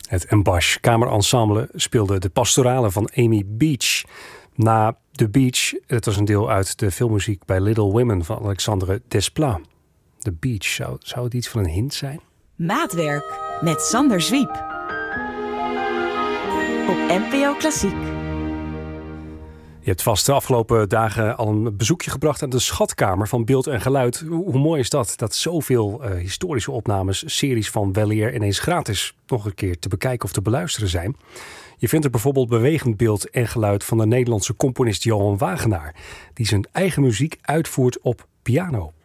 Het Embash Kamerensemble speelde de pastorale van Amy Beach. Na The Beach, het was een deel uit de filmmuziek bij Little Women van Alexandre Desplat. The Beach, zou het iets van een hint zijn? Maatwerk met Sander Zwiep. Op NPO Klassiek. Je hebt vast de afgelopen dagen al een bezoekje gebracht aan de schatkamer van beeld en geluid. Hoe mooi is dat? Dat zoveel historische opnames, series van weleer ineens gratis nog een keer te bekijken of te beluisteren zijn. Je vindt er bijvoorbeeld bewegend beeld en geluid van de Nederlandse componist Johan Wagenaar, die zijn eigen muziek uitvoert op piano.